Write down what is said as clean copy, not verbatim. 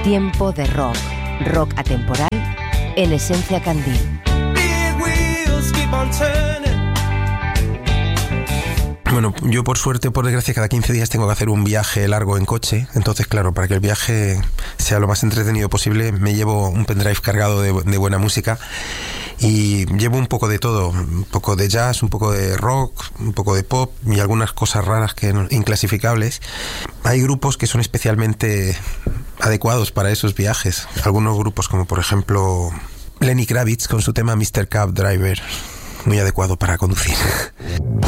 Tiempo de rock. Rock atemporal en Esencia Candil. Bueno, yo por suerte, por desgracia, cada 15 días tengo que hacer un viaje largo en coche. Entonces, claro, para que el viaje sea lo más entretenido posible, me llevo un pendrive cargado de buena música y llevo un poco de todo, un poco de jazz, un poco de rock, un poco de pop y algunas cosas raras inclasificables. Hay grupos que son especialmente adecuados para esos viajes. Algunos grupos como, por ejemplo, Lenny Kravitz con su tema Mr. Cab Driver, muy adecuado para conducir.